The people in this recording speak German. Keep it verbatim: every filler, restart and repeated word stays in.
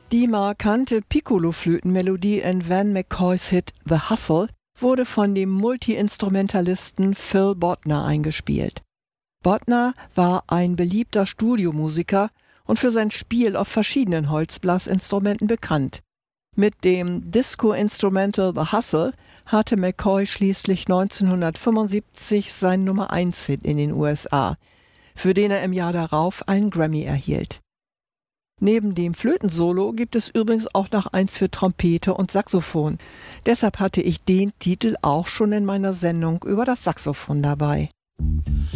Die markante Piccolo-Flötenmelodie in Van McCoys Hit „The Hustle" wurde von dem Multi-Instrumentalisten Phil Bodnar eingespielt. Bodnar war ein beliebter Studiomusiker und für sein Spiel auf verschiedenen Holzblasinstrumenten bekannt. Mit dem Disco-Instrumental „The Hustle" hatte McCoy schließlich neunzehnhundertfünfundsiebzig seinen Nummer eins Hit in den U S A, für den er im Jahr darauf einen Grammy erhielt. Neben dem Flötensolo gibt es übrigens auch noch eins für Trompete und Saxophon. Deshalb hatte ich den Titel auch schon in meiner Sendung über das Saxophon dabei.